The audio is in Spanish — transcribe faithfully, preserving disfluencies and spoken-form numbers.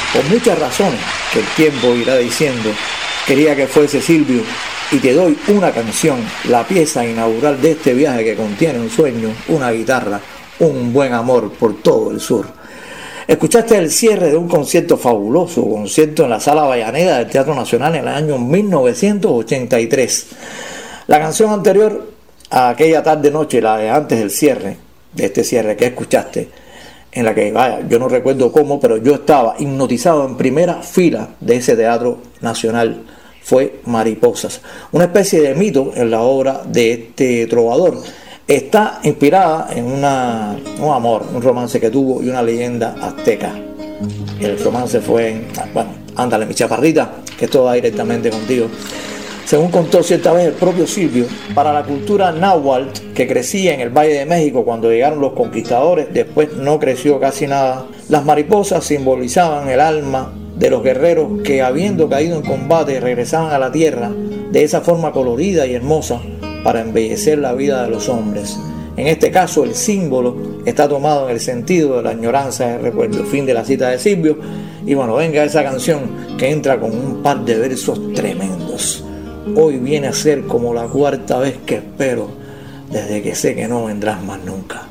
Por muchas razones que el tiempo irá diciendo, quería que fuese Silvio y te doy una canción, la pieza inaugural de este viaje que contiene un sueño, una guitarra, un buen amor por todo el sur. Escuchaste el cierre de un concierto fabuloso, concierto en la Sala Avellaneda del Teatro Nacional en el año mil novecientos ochenta y tres. La canción anterior a aquella tarde-noche, la de antes del cierre, de este cierre que escuchaste, en la que, vaya, yo no recuerdo cómo, pero yo estaba hipnotizado en primera fila de ese Teatro Nacional, fue Mariposas, una especie de mito en la obra de este trovador. Está inspirada en una, un amor, un romance que tuvo y una leyenda azteca. El romance fue en, bueno, ándale mi chaparrita, que esto va directamente contigo. Según contó cierta vez el propio Silvio, para la cultura náhuatl que crecía en el Valle de México cuando llegaron los conquistadores, después no creció casi nada. Las mariposas simbolizaban el alma de los guerreros que, habiendo caído en combate, regresaban a la tierra de esa forma colorida y hermosa para embellecer la vida de los hombres. En este caso, el símbolo está tomado en el sentido de la añoranza del recuerdo. Fin de la cita de Silvio. Y bueno, venga esa canción que entra con un par de versos tremendos. Hoy viene a ser como la cuarta vez que espero, desde que sé que no vendrás más nunca.